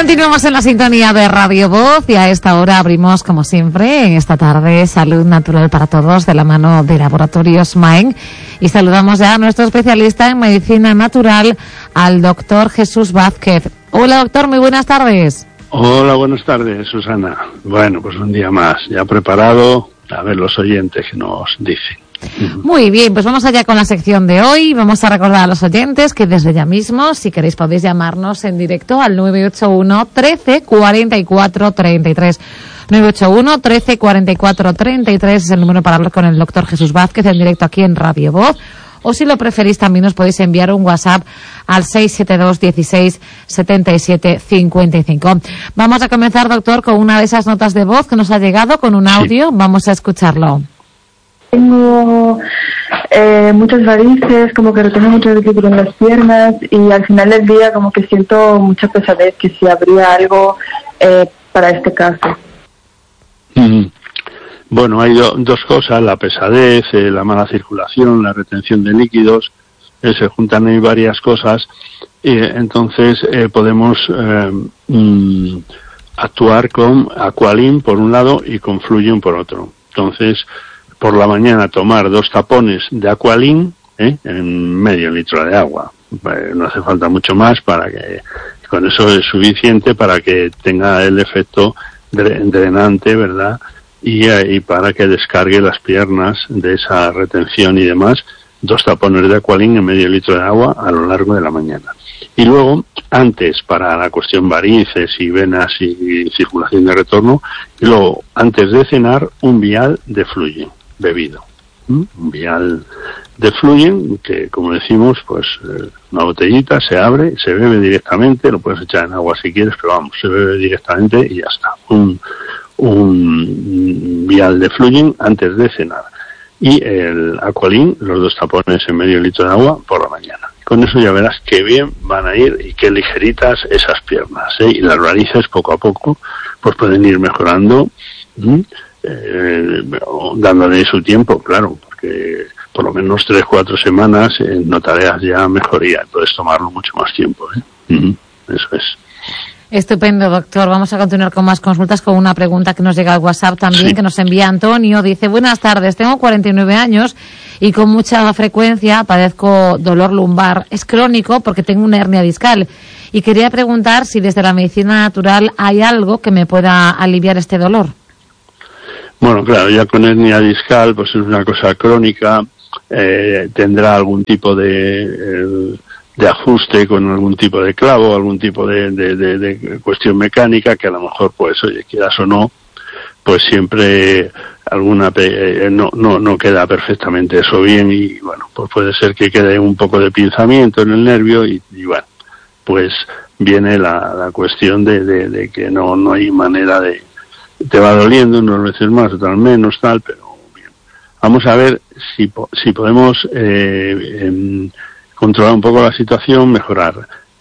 Continuamos en la sintonía de Radio Voz y a esta hora abrimos, como siempre, en esta tarde, Salud Natural para Todos de la mano de Laboratorios Maen. Y saludamos ya a nuestro especialista en medicina natural, al doctor Jesús Vázquez. Hola, doctor, muy buenas tardes. Hola, buenas tardes, Susana. Bueno, pues un día más, ya preparado a ver los oyentes que nos dicen. Muy bien, pues vamos allá con la sección de hoy. Vamos a recordar a los oyentes que desde ya mismo, si queréis, podéis llamarnos en directo al 981 13 44 33. 981 13 44 33 es el número para hablar con el doctor Jesús Vázquez en directo aquí en Radio Voz. O si lo preferís, también os podéis enviar un WhatsApp al 672 16 77 55. Vamos a comenzar, doctor, con una de esas notas de voz que nos ha llegado con un audio. Sí. Vamos a escucharlo. Tengo muchas varices, como que retengo mucho líquido en las piernas y al final del día como que siento mucha pesadez, que si habría algo para este caso. Bueno, hay dos cosas, la pesadez, la mala circulación, la retención de líquidos, se juntan ahí varias cosas y entonces podemos actuar con Aqualin por un lado y con Fluyen por otro. Entonces, por la mañana tomar 2 tapones de Aqualin en medio litro de agua. No hace falta mucho más para que, con eso es suficiente para que tenga el efecto drenante, ¿verdad? Y para que descargue las piernas de esa retención y demás, 2 tapones de Aqualin en medio litro de agua a lo largo de la mañana. Y luego, antes, para la cuestión varices y venas y circulación de retorno, y luego, antes de cenar, un vial de Fluyen bebido. Un vial de Fluyen, que como decimos, pues una botellita se abre, se bebe directamente, lo puedes echar en agua si quieres, pero vamos, se bebe directamente y ya está. Un vial de Fluyen antes de cenar. Y el Aqualin, los 2 tapones en medio litro de agua por la mañana. Con eso ya verás qué bien van a ir y qué ligeritas esas piernas, y las varices poco a poco pues pueden ir mejorando, dándole su tiempo, claro, porque por lo menos 3-4 semanas notarás ya mejoría, puedes tomarlo mucho más tiempo, eso es. Estupendo, doctor. Vamos a continuar con más consultas, con una pregunta que nos llega al WhatsApp también, sí, que nos envía Antonio. Dice: buenas tardes, tengo 49 años y con mucha frecuencia padezco dolor lumbar. Es crónico porque tengo una hernia discal. Y quería preguntar si desde la medicina natural hay algo que me pueda aliviar este dolor. Bueno, claro, ya con hernia discal, pues es una cosa crónica, tendrá algún tipo de ajuste con algún tipo de clavo, algún tipo de cuestión mecánica que a lo mejor, pues, oye, quieras o no, pues siempre alguna no queda perfectamente eso bien y bueno, pues puede ser que quede un poco de pinzamiento en el nervio y bueno, pues viene la cuestión de que no hay manera de, te va doliendo unas veces más, otras menos, tal, pero bien. Vamos a ver si podemos controlar un poco la situación, mejorar.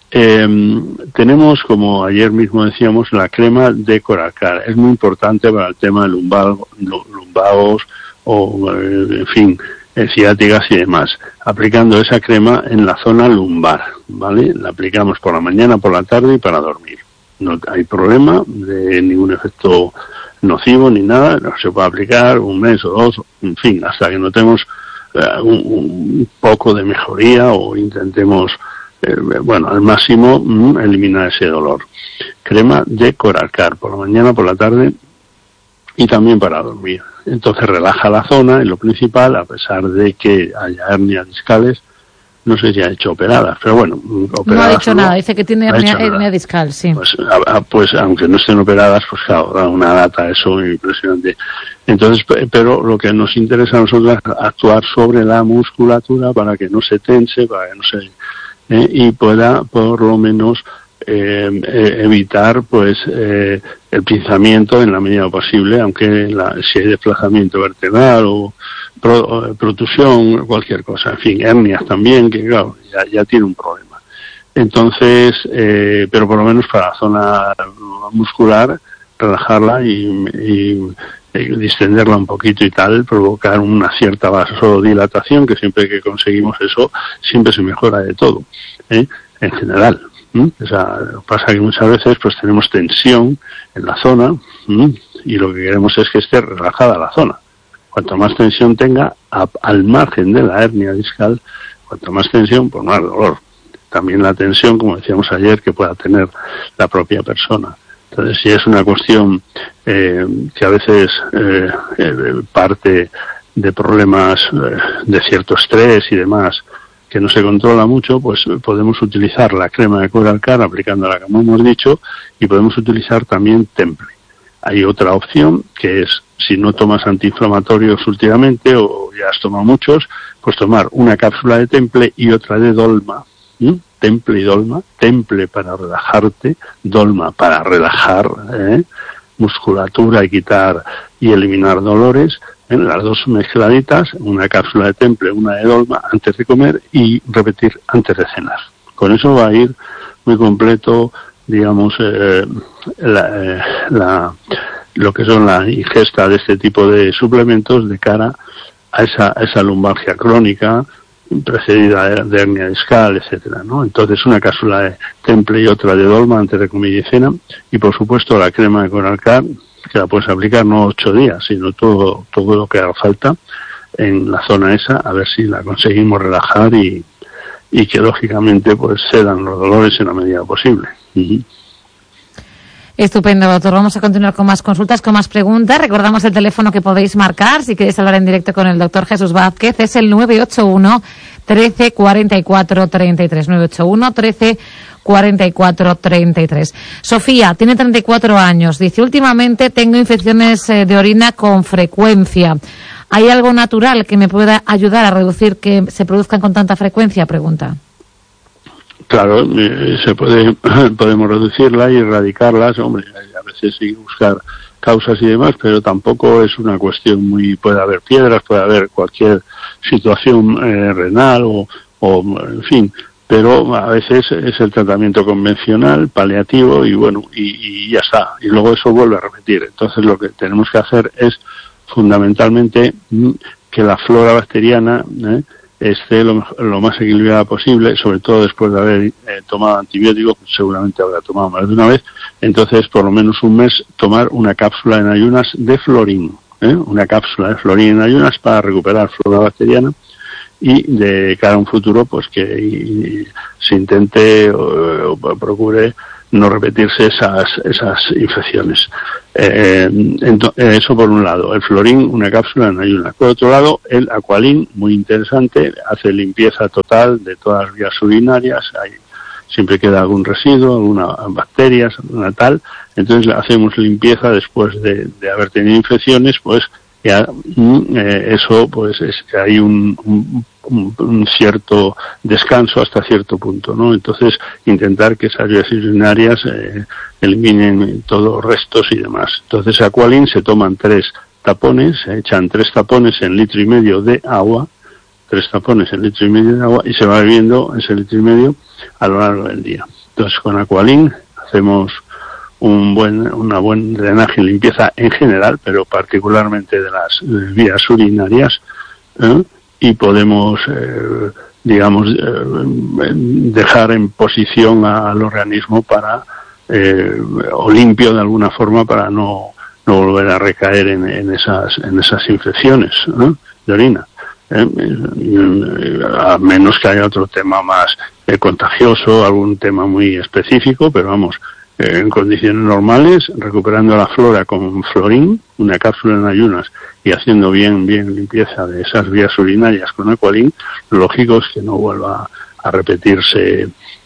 Tenemos, como ayer mismo decíamos, la crema de Coralcar. Es muy importante para el tema de lumbagos o, en fin, ciáticas y demás. Aplicando esa crema en la zona lumbar, ¿vale? La aplicamos por la mañana, por la tarde y para dormir. No hay problema de ningún efecto nocivo ni nada. No se puede aplicar 1 mes o 2, en fin, hasta que notemos un poco de mejoría o intentemos, al máximo eliminar ese dolor. Crema de Coralcar por la mañana, por la tarde y también para dormir. Entonces relaja la zona, es lo principal, a pesar de que haya hernias discales. No sé si ha hecho operadas, pero bueno, operadas. No ha dicho nada, dice que tiene hernia discal, sí. Pues aunque no estén operadas, pues claro, da una data eso impresionante. Entonces, pero lo que nos interesa a nosotros es actuar sobre la musculatura para que no se tense, para que no se y pueda por lo menos evitar pues el pinzamiento en la medida posible, aunque si hay desplazamiento vertebral o protusión, cualquier cosa, en fin, hernias también, que claro, ya tiene un problema. Entonces, pero por lo menos para la zona muscular, relajarla y distenderla un poquito y tal, provocar una cierta vasodilatación, que siempre que conseguimos eso, siempre se mejora de todo, en general. Lo que pasa que muchas veces pues tenemos tensión en la zona y lo que queremos es que esté relajada la zona. Cuanto más tensión tenga, al margen de la hernia discal, cuanto más tensión, pues más dolor. También la tensión, como decíamos ayer, que pueda tener la propia persona. Entonces, si es una cuestión que a veces parte de problemas de cierto estrés y demás, que no se controla mucho, pues podemos utilizar la crema de Coralcar aplicándola como hemos dicho, y podemos utilizar también Temple. Hay otra opción que es, si no tomas antiinflamatorios últimamente o ya has tomado muchos, pues tomar una cápsula de Temple y otra de Dolma. Temple y Dolma. Temple para relajarte, Dolma para relajar musculatura y quitar y eliminar dolores. Las dos mezcladitas, una cápsula de Temple, una de Dolma antes de comer y repetir antes de cenar. Con eso va a ir muy completo, digamos, lo que son la ingesta de este tipo de suplementos de cara a esa lumbalgia crónica precedida de hernia discal, etcétera, ¿no? Entonces una cápsula de Temple y otra de Dolma antes de comida y cena, y por supuesto la crema de Coralcar, que la puedes aplicar no 8 días, sino todo lo que haga falta en la zona esa, a ver si la conseguimos relajar y que lógicamente pues cedan los dolores en la medida posible. Estupendo, doctor. Vamos a continuar con más consultas, con más preguntas. Recordamos el teléfono que podéis marcar si queréis hablar en directo con el doctor Jesús Vázquez. Es el 981 13 44 33. 981 13 44 33. Sofía tiene 34 años. Dice, últimamente tengo infecciones de orina con frecuencia. ¿Hay algo natural que me pueda ayudar a reducir que se produzcan con tanta frecuencia? Pregunta. Claro, podemos reducirla y erradicarlas, hombre, a veces sí buscar causas y demás, pero tampoco es una cuestión puede haber piedras, puede haber cualquier situación renal o en fin, pero a veces es el tratamiento convencional, paliativo y bueno, y ya está, y luego eso vuelve a repetir. Entonces lo que tenemos que hacer es fundamentalmente que la flora bacteriana esté lo más equilibrada posible, sobre todo después de haber tomado antibióticos, seguramente habrá tomado más de una vez, entonces por lo menos un mes tomar una cápsula en ayunas de florín, una cápsula de florín en ayunas para recuperar flora bacteriana y de cara a un futuro pues que se intente o procure no repetirse esas infecciones. Eso por un lado, el florín, una cápsula en ayunas. Por otro lado, el Aqualin, muy interesante, hace limpieza total de todas las vías urinarias, siempre queda algún residuo, algunas bacterias, alguna tal, entonces hacemos limpieza después de haber tenido infecciones, pues ya eso pues hay un cierto descanso hasta cierto punto, ¿no? Entonces intentar que esas vías urinarias eliminen todos restos y demás. Entonces Aqualin se toman 3 tapones, se echan 3 tapones en 1,5 litros de agua, 3 tapones en 1,5 litros de agua y se va bebiendo ese 1,5 litros a lo largo del día. Entonces con Aqualin hacemos una buen drenaje y limpieza en general, pero particularmente de las vías urinarias, y podemos, dejar en posición al organismo o limpio de alguna forma para no volver a recaer en esas infecciones de orina. A menos que haya otro tema más contagioso, algún tema muy específico, pero vamos, en condiciones normales, recuperando la flora con florín, una cápsula en ayunas y haciendo bien limpieza de esas vías urinarias con Aqualin, lo lógico es que no vuelva a repetirse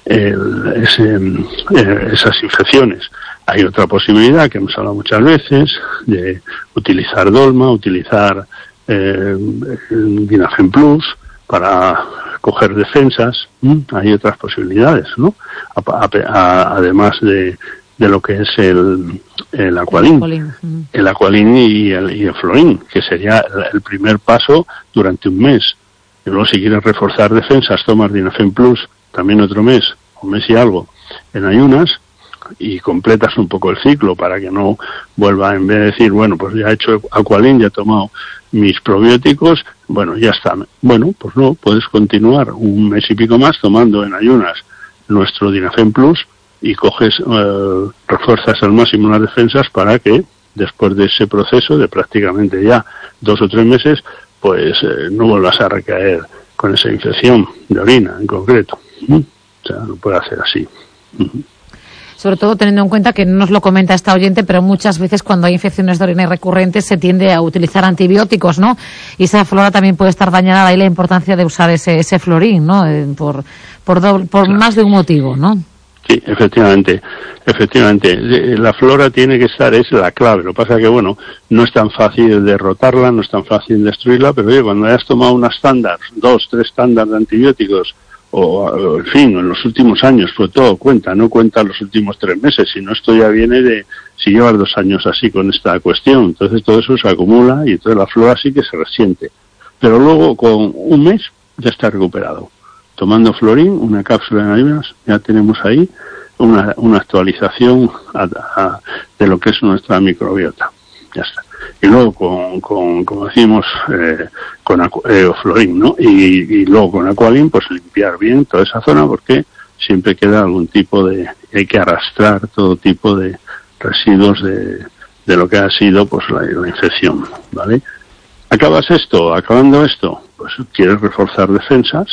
esas infecciones. Hay otra posibilidad que hemos hablado muchas veces de utilizar Dolma, utilizar Vinafen Plus para coger defensas. Hay otras posibilidades, ¿no? Además de lo que es el Aqualin. El Aqualin y el florín, que sería el primer paso durante un mes. Y luego si quieres reforzar defensas, tomas Vinafen Plus también otro mes, un mes y algo, en ayunas, y completas un poco el ciclo para que no vuelva, en vez de decir, bueno, pues ya he hecho Aqualin, ya he tomado mis probióticos, bueno, ya está. Bueno, pues no, puedes continuar un mes y pico más tomando en ayunas nuestro Dinafen Plus y coges, refuerzas al máximo las defensas para que después de ese proceso de prácticamente ya 2 o 3 meses, pues no vuelvas a recaer con esa infección de orina en concreto. O sea, lo puede hacer así. Sobre todo teniendo en cuenta que no nos lo comenta esta oyente, pero muchas veces cuando hay infecciones de orina recurrentes se tiende a utilizar antibióticos, ¿no? Y esa flora también puede estar dañada, ahí la importancia de usar ese florín, ¿no? Por más de un motivo, ¿no? Sí, efectivamente. La flora tiene que estar, es la clave. Lo que pasa es que, bueno, no es tan fácil derrotarla, no es tan fácil destruirla, pero oye, cuando hayas tomado una estándar, 2, 3 estándares de antibióticos, o en fin, en los últimos años, pues todo cuenta, no cuenta los últimos 3 meses, sino esto ya viene de si llevas 2 años así con esta cuestión. Entonces todo eso se acumula y entonces la flora sí que se resiente. Pero luego con un mes ya está recuperado. Tomando florín, una cápsula de ayunas, ya tenemos ahí una actualización de lo que es nuestra microbiota. Ya está. Y luego como decimos, con florín, ¿no? Y luego con Aqualin, pues limpiar bien toda esa zona, porque siempre queda algún tipo hay que arrastrar todo tipo de residuos de lo que ha sido pues la infección, ¿vale? Acabando esto, pues quieres reforzar defensas,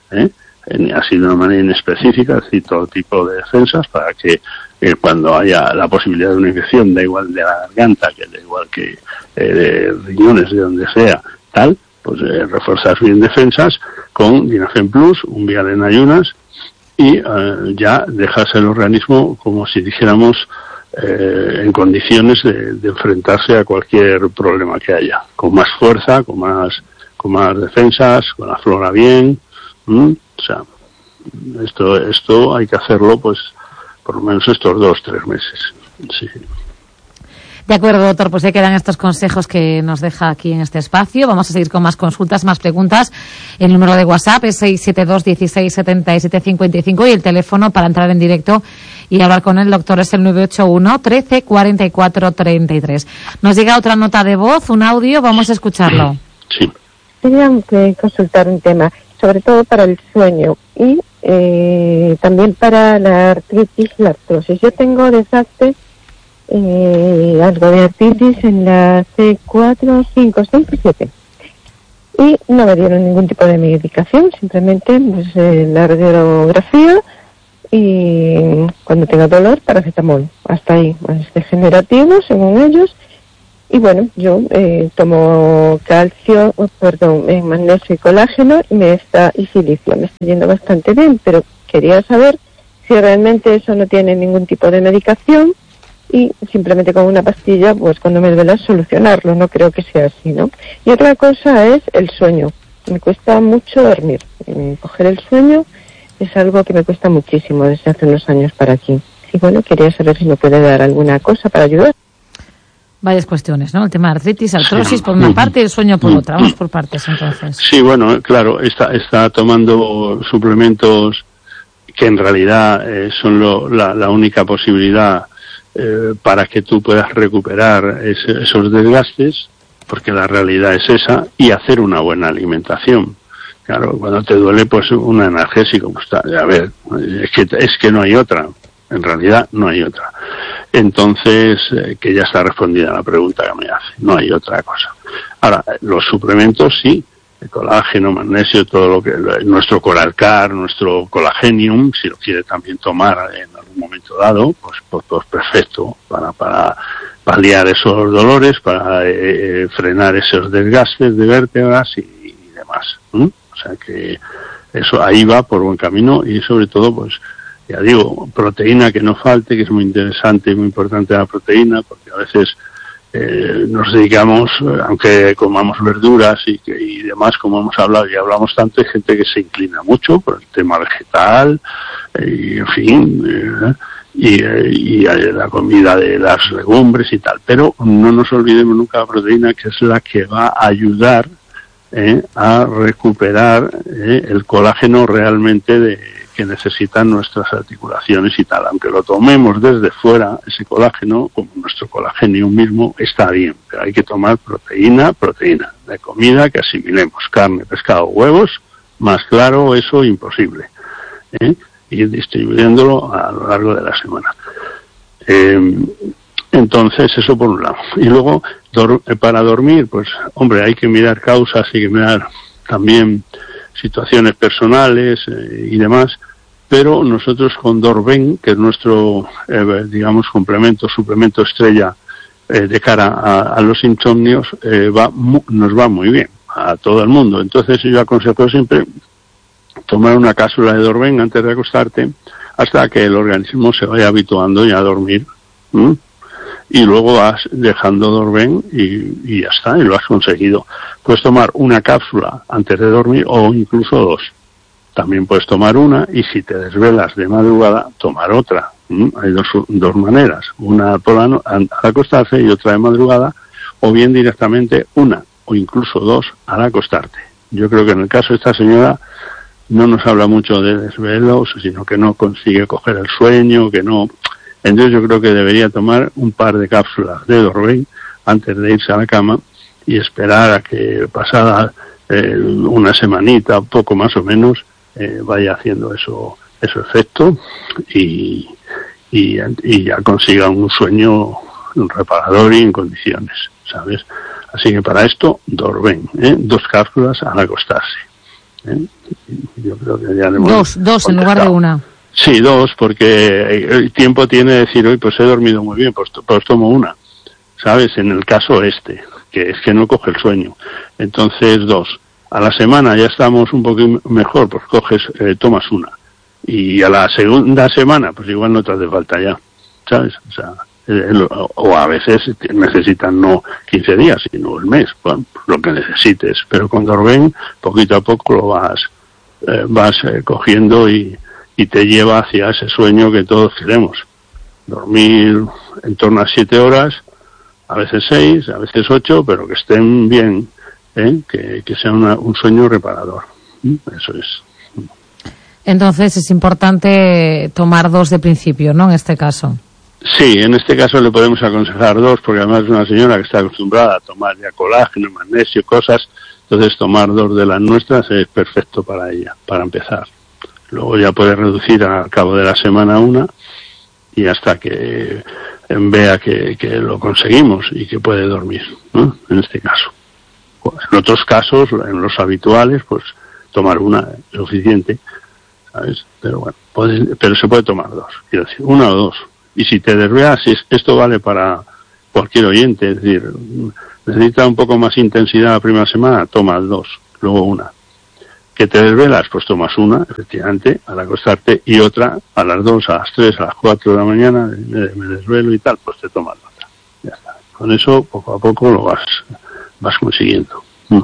así de una manera inespecífica, es decir, todo tipo de defensas para que cuando haya la posibilidad de una infección, da igual de la garganta, que da igual que de riñones, de donde sea, tal, pues reforzas bien defensas con Dinafen Plus, un Vial en ayunas, y ya dejas el organismo como si dijéramos en condiciones de enfrentarse a cualquier problema que haya, con más fuerza, con más defensas, con la flora bien. O sea, esto hay que hacerlo pues por lo menos estos 2-3 meses. Sí. De acuerdo, doctor, pues ya quedan estos consejos que nos deja aquí en este espacio. Vamos a seguir con más consultas, más preguntas. El número de WhatsApp es 672 16 77 55 y el teléfono para entrar en directo y hablar con el doctor es el 981 13 44 33. Nos llega otra nota de voz, un audio, vamos a escucharlo. Sí. Quería consultar un tema, sobre todo para el sueño y también para la artritis y la artrosis. Yo tengo desgaste, algo de artritis en la C4, 5, 6 y 7. Y no me dieron ningún tipo de medicación, simplemente pues, la radiografía y cuando tenga dolor, paracetamol. Hasta ahí, es degenerativo según ellos. Y bueno, yo tomo magnesio y colágeno y silicio. Me está yendo bastante bien, pero quería saber si realmente eso no tiene ningún tipo de medicación y simplemente con una pastilla, pues cuando me duele solucionarlo. No creo que sea así, ¿no? Y otra cosa es el sueño. Me cuesta mucho dormir. Coger el sueño es algo que me cuesta muchísimo desde hace unos años para aquí. Y bueno, quería saber si me puede dar alguna cosa para ayudar. Varias cuestiones, ¿no? El tema de artritis, artrosis por una parte y el sueño por otra. Vamos por partes, entonces. Sí, bueno, claro, está tomando suplementos que en realidad son la única posibilidad para que tú puedas recuperar esos desgastes, porque la realidad es esa, y hacer una buena alimentación. Claro, cuando te duele, pues un analgésico, pues, a ver, es que no hay otra. En realidad no hay otra. Entonces, que ya está respondida la pregunta que me hace. No hay otra cosa. Ahora, los suplementos sí, el colágeno, magnesio, todo lo que nuestro Coralcar, nuestro Colagenium, si lo quiere también tomar en algún momento dado, pues perfecto, para paliar esos dolores, para frenar esos desgastes de vértebras y demás. O sea que eso ahí va por buen camino y sobre todo, pues, ya digo, proteína que no falte, que es muy interesante y muy importante la proteína, porque a veces nos dedicamos, aunque comamos verduras y demás, como hemos hablado y hablamos tanto, hay gente que se inclina mucho por el tema vegetal, y en fin, y la comida de las legumbres y tal. Pero no nos olvidemos nunca la proteína, que es la que va a ayudar a recuperar el colágeno realmente que necesitan nuestras articulaciones y tal. Aunque lo tomemos desde fuera, ese colágeno, como nuestro Colagenium mismo, está bien, pero hay que tomar proteína de comida que asimilemos, carne, pescado, huevos, más claro, eso imposible. ir distribuyéndolo a lo largo de la semana. Entonces, eso por un lado. Y luego, para dormir, pues, hombre, hay que mirar causas, hay que mirar también situaciones personales y demás, pero nosotros con Dorben, que es nuestro, digamos, suplemento estrella de cara a los insomnios, nos va muy bien a todo el mundo. Entonces yo aconsejo siempre tomar una cápsula de Dorben antes de acostarte hasta que el organismo se vaya habituando ya a dormir. Y luego vas dejando Dorben y ya está, y lo has conseguidos. Puedes tomar una cápsula antes de dormir o incluso 2. También puedes tomar una y si te desvelas de madrugada, tomar otra. Hay dos maneras, una al acostarse y otra de madrugada, o bien directamente una o incluso 2 al acostarte. Yo creo que en el caso de esta señora no nos habla mucho de desvelos, sino que no consigue coger el sueño, que no... Entonces yo creo que debería tomar un par de cápsulas de Dorben antes de irse a la cama y esperar a que pasada una semanita, poco más o menos, vaya haciendo eso efecto y ya consiga un sueño reparador y en condiciones, ¿sabes? Así que para esto, Dorben, 2 cápsulas al acostarse. Yo creo que ya dos en lugar de una. Sí, 2, porque el tiempo tiene de decir, hoy pues he dormido muy bien, pues tomo una, ¿sabes? En el caso que es que no coge el sueño. Entonces 2. A la semana ya estamos un poco mejor, pues tomas una. Y a la segunda semana, pues igual no te hace falta ya, ¿sabes? O sea, o a veces necesitan no 15 días, sino el mes, bueno, lo que necesites. Pero con Dorben, poquito a poco lo vas cogiendo y te lleva hacia ese sueño que todos queremos. Dormir en torno a 7 horas, a veces 6, a veces 8, pero que estén bien, que sea un sueño reparador. Eso es. Entonces es importante tomar 2 de principio, ¿no? En este caso. Sí, en este caso le podemos aconsejar 2, porque además es una señora que está acostumbrada a tomar ya colágeno, magnesio, cosas. Entonces tomar 2 de las nuestras es perfecto para ella, para empezar. Luego ya puede reducir al cabo de la semana 1 y hasta que vea que lo conseguimos y que puede dormir, ¿no? En este caso. En otros casos, en los habituales, pues tomar una es suficiente, ¿sabes? Pero bueno, pero se puede tomar 2, quiero decir, 1 o 2. Y si te desvelas, esto vale para cualquier oyente, es decir, necesita un poco más intensidad la primera semana, tomas 2, luego 1. Que te desvelas, pues tomas una, efectivamente, al acostarte, y otra a las 2, a las 3, a las 4 de la mañana, me desvelo y tal, pues te tomas otra. Ya está. Con eso, poco a poco, lo vas consiguiendo.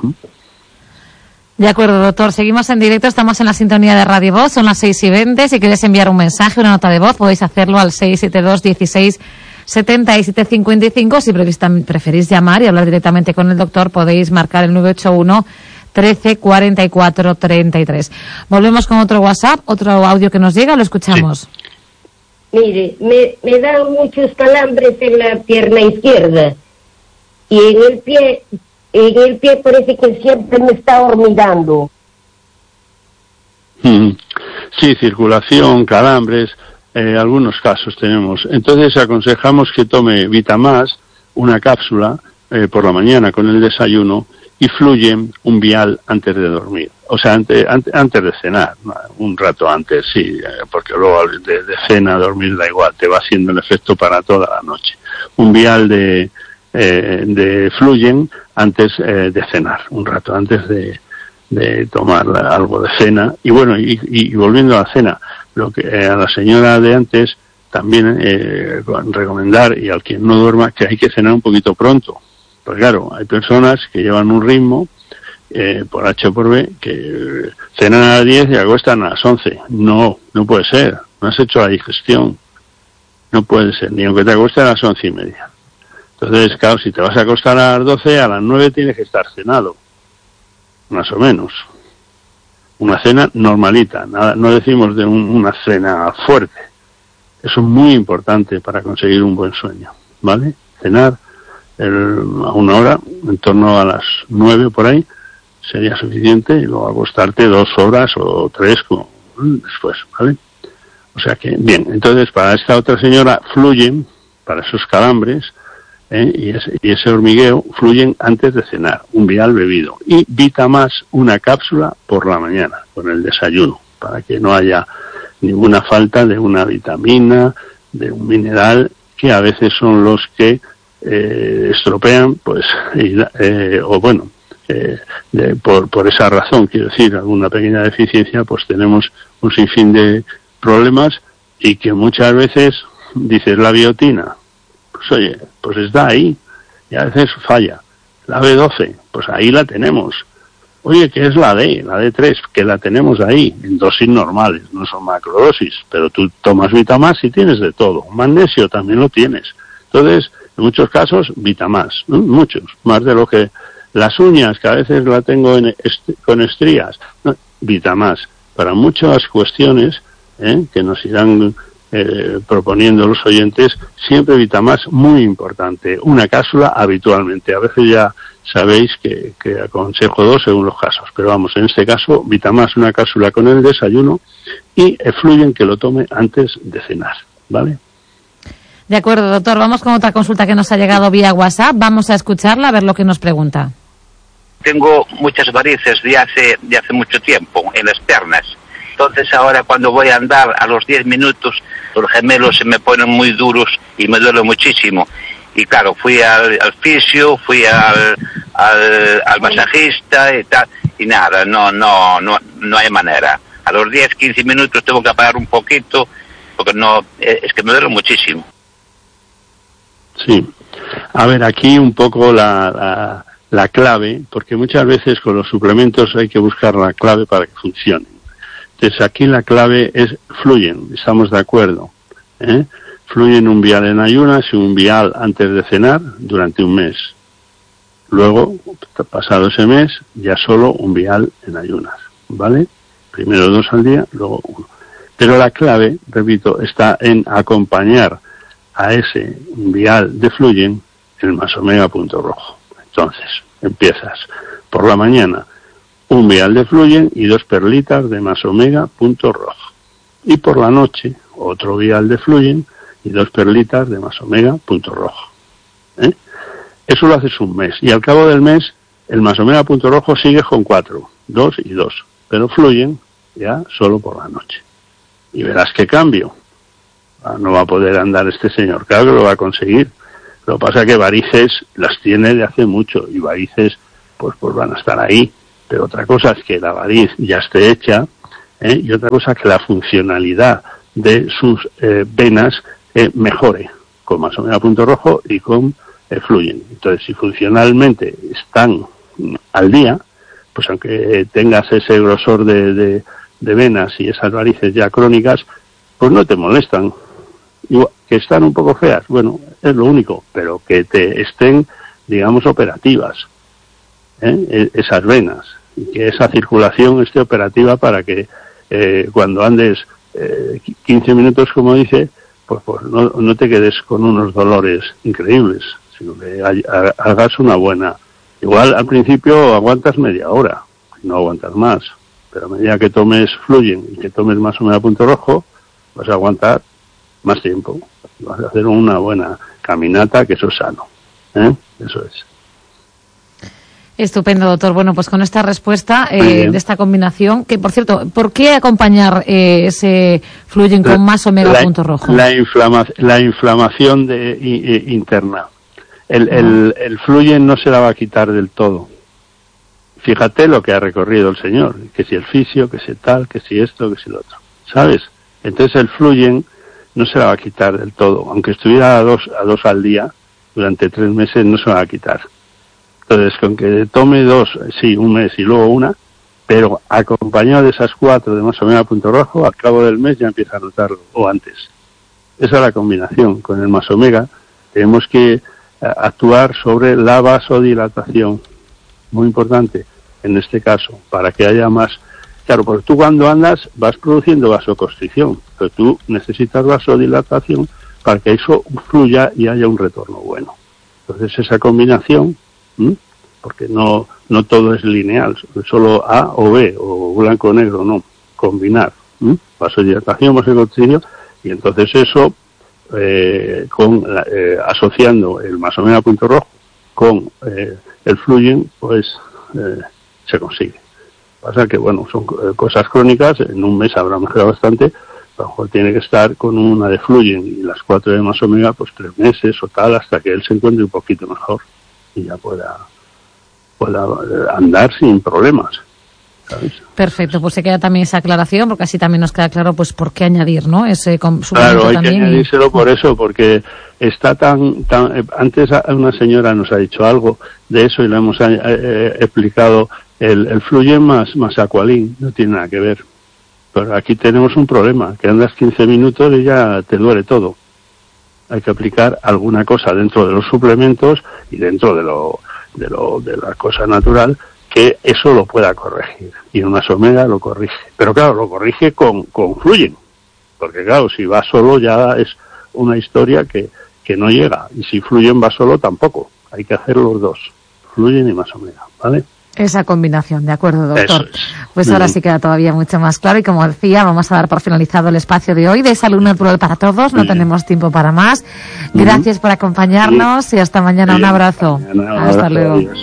De acuerdo, doctor. Seguimos en directo, estamos en la sintonía de Radio Voz, son las 6:20. Si quieres enviar un mensaje, una nota de voz, podéis hacerlo al 672 16 77 55. Si preferís llamar y hablar directamente con el doctor, podéis marcar el 981 13 44 33. Volvemos con otro WhatsApp, otro audio que nos llega, lo escuchamos. Sí. Mire, me dan muchos calambres en la pierna izquierda y en el pie parece que siempre me está hormigando. Sí, circulación, calambres, algunos casos tenemos. Entonces aconsejamos que tome Vitamás, una cápsula por la mañana con el desayuno, y Fluyen un vial antes de dormir. O sea, antes de cenar, un rato antes, sí, porque luego de cena a dormir da igual, te va haciendo el efecto para toda la noche. Un vial de Fluyen antes de cenar, un rato antes de tomar algo de cena. Y bueno, y volviendo a la cena, lo que a la señora de antes también recomendar, y al quien no duerma, que hay que cenar un poquito pronto. Pues claro, hay personas que llevan un ritmo, por H o por B, que cenan a las 10 y acuestan a las 11. No puede ser, no has hecho la digestión. No puede ser, ni aunque te acuestes a las 11:30. Entonces, claro, si te vas a acostar a las 12, a las 9 tienes que estar cenado, más o menos. Una cena normalita, no decimos de una cena fuerte. Eso es muy importante para conseguir un buen sueño, ¿vale? Cenar a una hora, en torno a las 9 por ahí, sería suficiente, y luego acostarte 2 horas o 3 después, ¿vale? O sea que, bien, entonces para esta otra señora fluyen, para esos calambres, y ese hormigueo, fluyen antes de cenar, un vial bebido. Y Vitamás, una cápsula por la mañana, con el desayuno, para que no haya ninguna falta de una vitamina, de un mineral, que a veces son los que estropean, pues, por esa razón, quiero decir, alguna pequeña deficiencia, pues tenemos un sinfín de problemas, y que muchas veces dices la biotina, pues oye, pues está ahí, y a veces falla. La B12, pues ahí la tenemos. Oye, ¿qué es la D3? Que la tenemos ahí, en dosis normales, no son macrodosis, pero tú tomas Vitamás y tienes de todo. Magnesio también lo tienes. Entonces, en muchos casos, Vitamás, ¿no? Muchos, más de lo que las uñas, que a veces la tengo con estrías, ¿no? Vitamás, para muchas cuestiones que nos irán proponiendo los oyentes, siempre Vitamás, muy importante, una cápsula habitualmente. A veces ya sabéis que aconsejo 2 según los casos, pero vamos, en este caso, Vitamás, una cápsula con el desayuno, y Fluyen, que lo tome antes de cenar, ¿vale? De acuerdo, doctor. Vamos con otra consulta que nos ha llegado vía WhatsApp. Vamos a escucharla, a ver lo que nos pregunta. Tengo muchas varices de hace mucho tiempo en las piernas. Entonces ahora cuando voy a andar, a los 10 minutos, los gemelos se me ponen muy duros y me duele muchísimo. Y claro, fui al fisio, fui al masajista y tal, y nada, no hay manera. A los 10, 15 minutos tengo que parar un poquito, porque es que me duele muchísimo. Sí. A ver, aquí un poco la clave, porque muchas veces con los suplementos hay que buscar la clave para que funcionen. Entonces aquí la clave es Fluyen, estamos de acuerdo. Fluyen un vial en ayunas y un vial antes de cenar durante un mes. Luego, pasado ese mes, ya solo un vial en ayunas, ¿vale? Primero 2 al día, luego 1. Pero la clave, repito, está en acompañar a ese vial de Fluyen el más omega punto rojo. Entonces, empiezas por la mañana un vial de Fluyen y 2 perlitas de más omega punto rojo. Y por la noche, otro vial de Fluyen y 2 perlitas de más omega punto rojo. Eso lo haces un mes. Y al cabo del mes, el más omega punto rojo sigue con 4, 2 y 2. Pero Fluyen ya solo por la noche. Y verás qué cambio. No va a poder andar este señor. Claro que lo va a conseguir. Lo que pasa es que varices las tiene de hace mucho. Y varices, pues van a estar ahí. Pero otra cosa es que la variz ya esté hecha, y otra cosa es que la funcionalidad de sus venas mejore con más omega punto rojo y con Fluyen. Entonces, si funcionalmente están al día, pues aunque tengas ese grosor de venas y esas varices ya crónicas, pues no te molestan. Igual, que están un poco feas, bueno, es lo único, pero que te estén, digamos, operativas, esas venas, y que esa circulación esté operativa para que cuando andes 15 minutos, como dice, pues no te quedes con unos dolores increíbles, sino que hagas una buena. Igual al principio aguantas media hora, no aguantas más, pero a medida que tomes Fluyen y que tomes más omega punto rojo, vas a aguantar más tiempo, vas a hacer una buena caminata, que eso es sano, eso es. Estupendo, doctor. Bueno, pues con esta respuesta de esta combinación, que por cierto, ¿por qué acompañar ese Fluyen con más omega punto rojo? La inflamación interna. El Fluyen no se la va a quitar del todo. Fíjate lo que ha recorrido el señor, que si el fisio, que si tal, que si esto, que si lo otro, ¿sabes? Entonces el Fluyen no se la va a quitar del todo, aunque estuviera a dos al día durante 3 meses, no se la va a quitar. Entonces, con que tome 2, sí, un mes y luego una, pero acompañado de esas 4 de más omega punto rojo, al cabo del mes ya empieza a notarlo, o antes. Esa es la combinación. Con el más omega tenemos que actuar sobre la vasodilatación, muy importante en este caso, para que haya más. Claro, porque tú cuando andas vas produciendo vasoconstricción, pero tú necesitas vasodilatación para que eso fluya y haya un retorno bueno. Entonces esa combinación, porque no todo es lineal, solo A o B, o blanco o negro, no, combinar vasodilatación, vasodilación, y entonces eso, asociando el Masomega punto rojo con el Fluyen, pues se consigue. Pasa que, bueno, son cosas crónicas, en un mes habrá mejorado bastante, a lo mejor tiene que estar con una de Fluyen y las 4 de Masomega, pues 3 meses o tal, hasta que él se encuentre un poquito mejor y ya pueda andar sin problemas, ¿sabes? Perfecto, pues se queda también esa aclaración, porque así también nos queda claro pues por qué añadir, ¿no? Ese suplemento. Claro, hay también. que añadírselo por eso, porque está tan antes una señora nos ha dicho algo de eso y le hemos explicado el Fluyen más Aqualin, no tiene nada que ver. Pero aquí tenemos un problema, que andas 15 minutos y ya te duele todo. Hay que aplicar alguna cosa dentro de los suplementos y dentro de la cosa natural, que eso lo pueda corregir. Y una Masomega lo corrige. Pero claro, lo corrige con Fluyen. Porque claro, si va solo ya es una historia que no llega. Y si Fluyen va solo tampoco. Hay que hacer los dos. Fluyen y Masomega, ¿vale? Esa combinación, de acuerdo, doctor. Eso es. Pues ahora sí queda todavía mucho más claro y como decía, vamos a dar por finalizado el espacio de hoy de Salud Natural para Todos. No tenemos tiempo para más. Gracias por acompañarnos y hasta mañana. Un abrazo. Hasta luego. Adiós.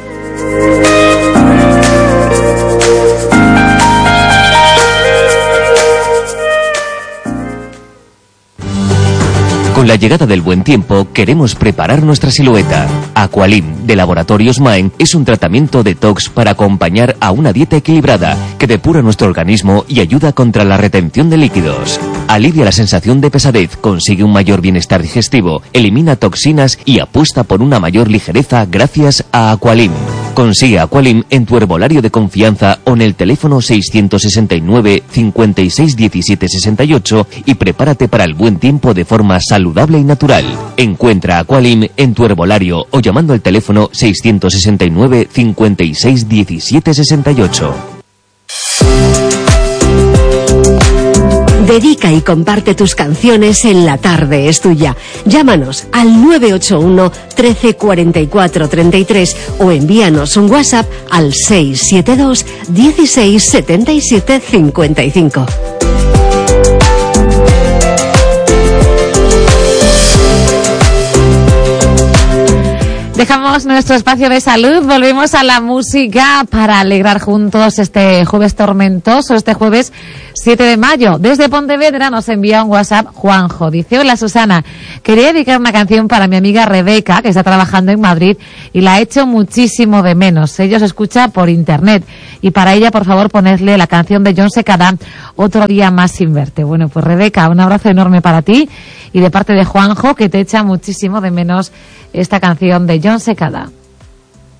Con la llegada del buen tiempo, queremos preparar nuestra silueta. Aqualim, de Laboratorios Maen, es un tratamiento detox para acompañar a una dieta equilibrada, que depura nuestro organismo y ayuda contra la retención de líquidos. Alivia la sensación de pesadez, consigue un mayor bienestar digestivo, elimina toxinas y apuesta por una mayor ligereza gracias a Aqualim. Consigue Aqualim en tu herbolario de confianza o en el teléfono 669 56 17 68 y prepárate para el buen tiempo de forma saludable y natural. Encuentra Aqualim en tu herbolario o llamando al teléfono 669 56 17 68. Dedica y comparte tus canciones en La Tarde es Tuya. Llámanos al 981 13 44 33 o envíanos un WhatsApp al 672 16 77 55. Dejamos nuestro espacio de salud, volvemos a la música para alegrar juntos este jueves tormentoso, este jueves 7 de mayo. Desde Pontevedra nos envía un WhatsApp Juanjo. Dice: hola Susana, quería dedicar una canción para mi amiga Rebeca, que está trabajando en Madrid y la echo muchísimo de menos. Ella se escucha por internet y para ella, por favor, ponedle la canción de John Secada, Otro día más sin verte. Bueno, pues Rebeca, un abrazo enorme para ti y de parte de Juanjo, que te echa muchísimo de menos esta canción de John Secada.